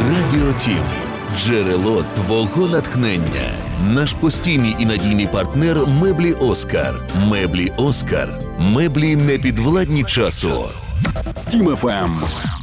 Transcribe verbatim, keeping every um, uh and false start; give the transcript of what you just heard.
Радіо Тім. Джерело твого натхнення. Наш постійний і надійний партнер меблі Оскар. Меблі Оскар. Меблі непідвладні часу. Тім еф ем.